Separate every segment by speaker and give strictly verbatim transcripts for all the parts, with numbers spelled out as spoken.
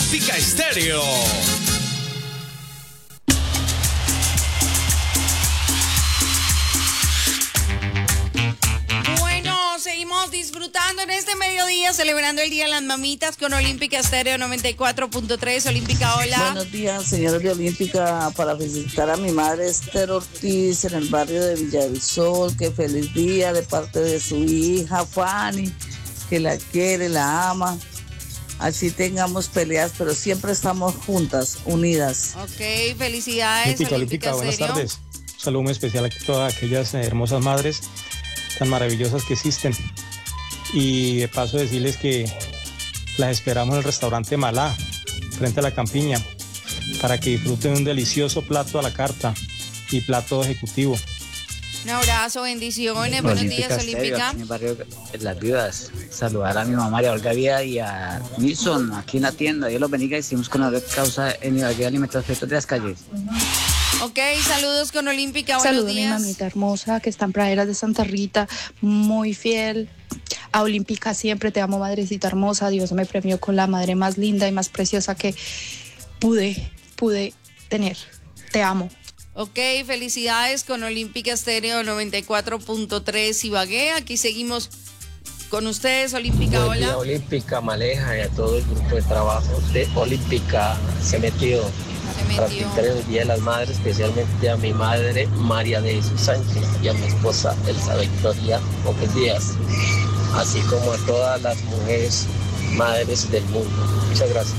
Speaker 1: Olímpica Estéreo.
Speaker 2: Seguimos disfrutando en este mediodía, celebrando el Día de las Mamitas con Olímpica Estéreo noventa y cuatro punto tres. Olímpica, hola.
Speaker 3: Buenos días, señores de Olímpica, para felicitar a mi madre Esther Ortiz en el barrio de Villa del Sol. Que feliz día de parte de su hija Fanny, que la quiere, la ama. Así tengamos peleas, pero siempre estamos juntas, unidas.
Speaker 2: Ok, felicidades.
Speaker 4: Olímpica, Olímpica, buenas tardes. Un saludo muy especial a todas aquellas hermosas madres tan maravillosas que existen, y de paso decirles que las esperamos en el restaurante Malá frente a la Campiña para que disfruten un delicioso plato a la carta y plato ejecutivo.
Speaker 2: Un abrazo, bendiciones, buenos
Speaker 5: Olímpica
Speaker 2: días,
Speaker 5: Estéreo,
Speaker 2: Olímpica.
Speaker 5: aquí en el barrio de Las Viudas. Saludar a mi mamá María Olga Vida y a Nilson aquí en la tienda. Dios los bendiga y seguimos con la causa en Ibagué Alimentos Frescos de las Calles.
Speaker 2: Ok, saludos con Olímpica, buenos
Speaker 6: Saludos
Speaker 2: días.
Speaker 6: a mi mamita hermosa que está en Praderas de Santa Rita, muy fiel a Olímpica siempre. Te amo, madrecita hermosa. Dios me premió con la madre más linda y más preciosa que pude, pude tener. Te amo.
Speaker 2: Ok, felicidades con Olímpica Estéreo noventa y cuatro punto tres Ibagué. Aquí seguimos con ustedes, Olímpica,
Speaker 7: Buen día,
Speaker 2: hola.
Speaker 7: Olímpica, Maleja y a todo el grupo de trabajo de Olímpica. Se metió
Speaker 2: Se
Speaker 7: para
Speaker 2: metió.
Speaker 7: pintar el Día de las Madres, especialmente a mi madre María de Jesús Sánchez y a mi esposa Elsa Victoria López Díaz, así como a todas las mujeres madres del mundo. Muchas gracias.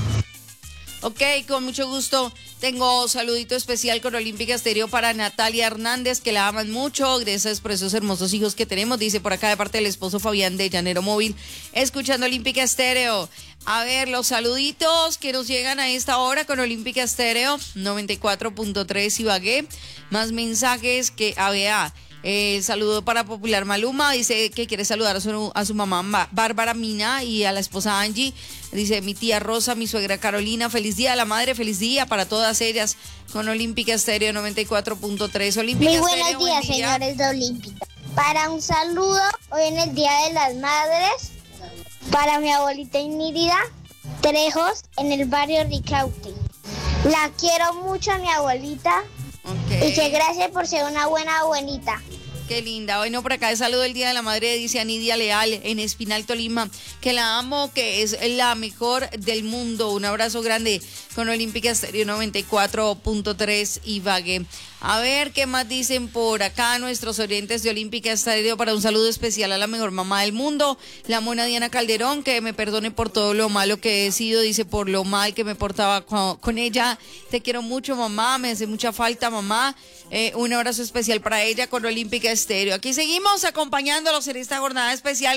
Speaker 2: Ok, con mucho gusto. Tengo saludito especial con Olímpica Estéreo para Natalia Hernández, que la aman mucho. Gracias por esos hermosos hijos que tenemos. Dice por acá de parte del esposo Fabián de Llanero Móvil, escuchando Olímpica Estéreo. A ver, los saluditos que nos llegan a esta hora con Olímpica Estéreo noventa y cuatro punto tres Ibagué. Más mensajes que, a ver, el saludo para Popular Maluma, dice que quiere saludar a su, a su mamá Bárbara Mina y a la esposa Angie. Dice mi tía Rosa, mi suegra Carolina, feliz día a la madre, feliz día para todas ellas con Olímpica Estéreo noventa y cuatro punto tres. Olímpica
Speaker 8: Muy buenos
Speaker 2: Estéreo,
Speaker 8: días,
Speaker 2: buen día.
Speaker 8: señores de Olímpica. Para un saludo hoy en el Día de las Madres, para mi abuelita Inírida Trejos en el barrio Ricaute. La quiero mucho a mi abuelita.
Speaker 2: Okay.
Speaker 8: Y que gracias por ser una buena abuelita.
Speaker 2: Qué linda. Bueno, por acá el saludo del Día de la Madre, dice Anidia Leal en Espinal, Tolima, que la amo, que es la mejor del mundo. Un abrazo grande con Olímpica Estéreo noventa y cuatro punto tres Ibagué. A ver, ¿qué más dicen por acá nuestros oyentes de Olímpica Estéreo? Para un saludo especial a la mejor mamá del mundo, la mona Diana Calderón, que me perdone por todo lo malo que he sido, dice, por lo mal que me portaba con, con ella. Te quiero mucho, mamá, me hace mucha falta, mamá. Eh, un abrazo especial para ella con Olímpica Estéreo. Aquí seguimos acompañándolos en esta jornada especial.